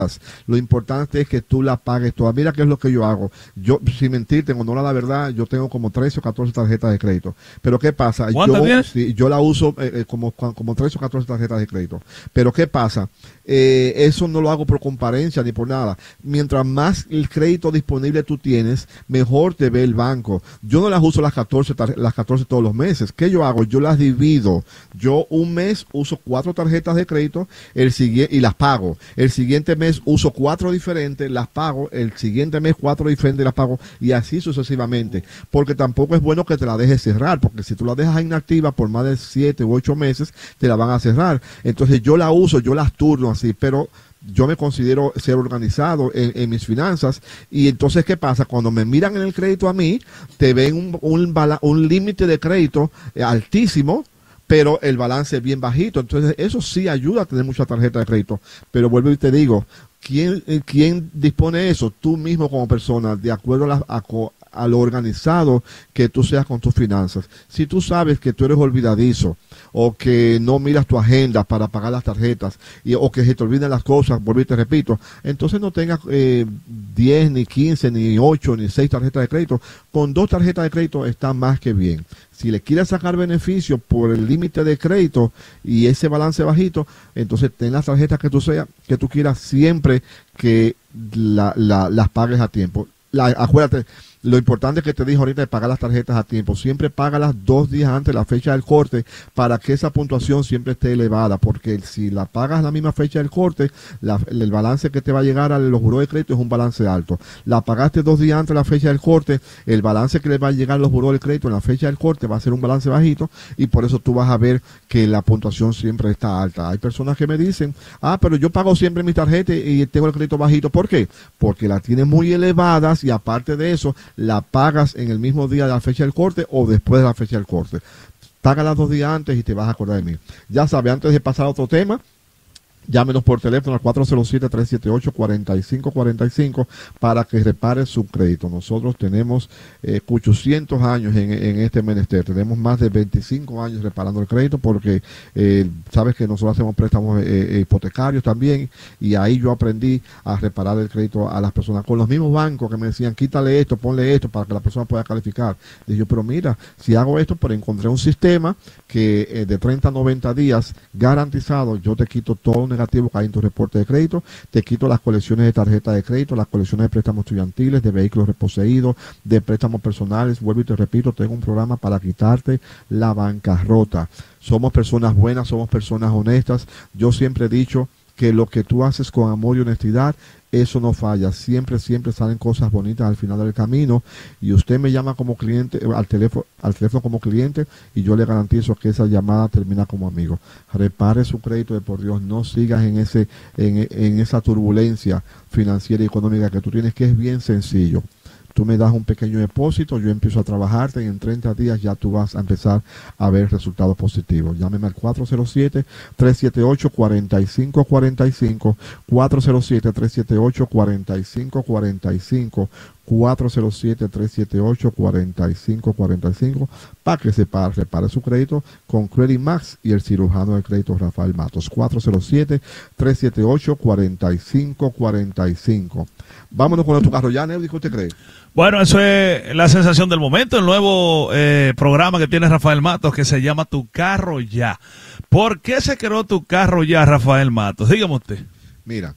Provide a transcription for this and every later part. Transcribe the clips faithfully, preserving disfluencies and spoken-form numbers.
Lo importante es que tú la pagues toda. Mira qué es lo que yo hago. Yo, sin mentirte, en honor a la verdad, yo tengo como trece o catorce tarjetas de crédito. Pero ¿qué pasa? Yo, sí, yo la uso eh, como, como trece o catorce tarjetas de crédito. Pero ¿qué pasa? Eh, eso no lo hago por comparencia ni por nada. Mientras más el crédito disponible tú tienes, mejor te ve el banco. Yo no las uso las catorce, las catorce todos los meses. ¿Qué yo hago? Yo las divido. Yo un mes uso cuatro tarjetas de crédito el siguiente, y las pago. El siguiente mes uso cuatro diferentes, las pago, el siguiente mes cuatro diferentes, las pago, y así sucesivamente, porque tampoco es bueno que te la dejes cerrar, porque si tú la dejas inactiva por más de siete u ocho meses, te la van a cerrar. Entonces yo la uso, yo las turno así, pero yo me considero ser organizado en, en mis finanzas, y entonces ¿qué pasa? Cuando me miran en el crédito a mí, te ven un, un, un límite de crédito eh, altísimo, pero el balance es bien bajito. Entonces eso sí ayuda a tener mucha tarjeta de crédito. Pero vuelvo y te digo, ¿quién, quién dispone eso? Tú mismo como persona, de acuerdo a, la, a, a lo organizado que tú seas con tus finanzas. Si tú sabes que tú eres olvidadizo, o que no miras tu agenda para pagar las tarjetas, y, o que se te olvidan las cosas, vuelvo y te repito, entonces no tengas eh, diez, ni quince, ni ocho, ni seis tarjetas de crédito. Con dos tarjetas de crédito está más que bien. Si le quieres sacar beneficio por el límite de crédito y ese balance bajito, entonces ten las tarjetas que tú sea, que tú quieras, siempre que la, la, las pagues a tiempo. La, acuérdate, lo importante que te dije ahorita es pagar las tarjetas a tiempo. Siempre págalas dos días antes de la fecha del corte, para que esa puntuación siempre esté elevada, porque si la pagas a la misma fecha del corte, la, el balance que te va a llegar a los buros de crédito es un balance alto. La pagaste dos días antes de la fecha del corte, el balance que le va a llegar a los buros de crédito en la fecha del corte va a ser un balance bajito, y por eso tú vas a ver que la puntuación siempre está alta. Hay personas que me dicen, ah, pero yo pago siempre mi tarjeta y tengo el crédito bajito. ¿Por qué? Porque la tienes muy elevadas, y aparte de eso, la pagas en el mismo día de la fecha del corte o después de la fecha del corte. Págala dos días antes y te vas a acordar de mí. Ya sabes, antes de pasar a otro tema, llámenos por teléfono al cuatro cero siete, tres siete ocho, cuatro cinco cuatro cinco para que repare su crédito. Nosotros tenemos eh, ochocientos años en, en este menester. Tenemos más de veinticinco años reparando el crédito, porque eh, sabes que nosotros hacemos préstamos eh, hipotecarios también, y ahí yo aprendí a reparar el crédito a las personas con los mismos bancos que me decían, quítale esto, ponle esto para que la persona pueda calificar. Dije yo, pero mira, si hago esto, pero encontré un sistema que eh, de treinta a noventa días garantizado, yo te quito todo negativo que hay en tu reporte de crédito, te quito las colecciones de tarjeta de crédito, las colecciones de préstamos estudiantiles, de vehículos reposeídos, de préstamos personales. Vuelvo y te repito, tengo un programa para quitarte la bancarrota. Somos personas buenas, somos personas honestas. Yo siempre he dicho que lo que tú haces con amor y honestidad, eso no falla. Siempre, siempre salen cosas bonitas al final del camino, y usted me llama como cliente, al teléfono, al teléfono como cliente, y yo le garantizo que esa llamada termina como amigo. Repare su crédito, de por Dios, no sigas en ese, en, en esa turbulencia financiera y económica que tú tienes, que es bien sencillo. Tú me das un pequeño depósito, yo empiezo a trabajarte, y en treinta días ya tú vas a empezar a ver resultados positivos. Llámeme al cuatro cero siete, tres siete ocho, cuatro cinco cuatro cinco, cuatro cero siete, tres siete ocho, cuatro cinco cuatro cinco, cuatro cero siete, tres siete ocho, cuatro cinco cuatro cinco, para que se pare, repare su crédito con Credit Max y el cirujano de crédito Rafael Matos. Cuatro cero siete, tres siete ocho, cuatro cinco cuatro cinco. Vámonos con tu carro ya, Neudi, ¿qué usted cree? Bueno, eso es la sensación del momento, el nuevo eh, programa que tiene Rafael Matos, que se llama Tu Carro Ya. ¿Por qué se creó Tu Carro Ya, Rafael Matos? Dígame usted. Mira,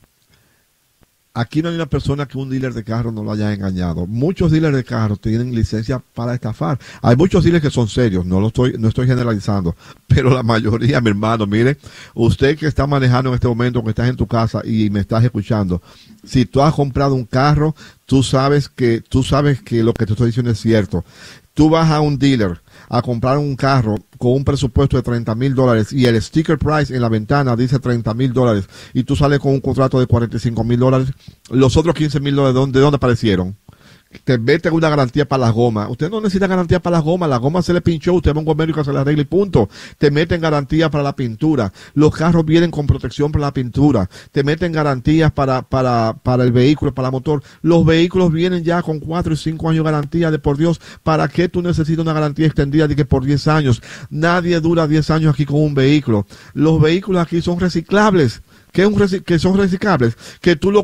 aquí no hay una persona que un dealer de carro no lo haya engañado. Muchos dealers de carro tienen licencia para estafar. Hay muchos dealers que son serios, no lo estoy, no estoy generalizando, pero la mayoría, mi hermano, mire, usted que está manejando en este momento, que estás en tu casa y me estás escuchando, si tú has comprado un carro, tú sabes que, tú sabes que lo que te estoy diciendo es cierto. Tú vas a un dealer a comprar un carro con un presupuesto de treinta mil dólares y el sticker price en la ventana dice treinta mil dólares, y tú sales con un contrato de cuarenta y cinco mil dólares, los otros quince mil dólares, ¿de dónde, de dónde aparecieron? Te meten una garantía para las gomas. Usted no necesita garantía para las gomas. La goma se le pinchó, usted va a un gomero que se le arregla y punto. Te meten garantía para la pintura. Los carros vienen con protección para la pintura. Te meten garantías para, para, para el vehículo, para el motor. Los vehículos vienen ya con cuatro y cinco años de garantía. De por Dios, ¿para qué tú necesitas una garantía extendida de que por diez años? Nadie dura diez años aquí con un vehículo. Los vehículos aquí son reciclables. que, es un que son reciclables, que tú lo